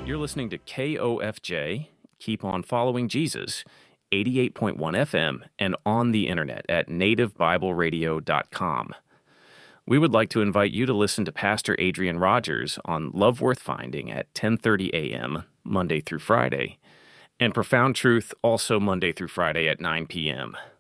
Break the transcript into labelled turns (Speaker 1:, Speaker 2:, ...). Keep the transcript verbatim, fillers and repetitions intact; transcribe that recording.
Speaker 1: You're listening to K O F J, Keep On Following Jesus, eighty-eight point one F M, and on the internet at native bible radio dot com. We would like to invite you to listen to Pastor Adrian Rogers on Love Worth Finding at ten thirty a.m. Monday through Friday, and Profound Truth also Monday through Friday at nine p.m.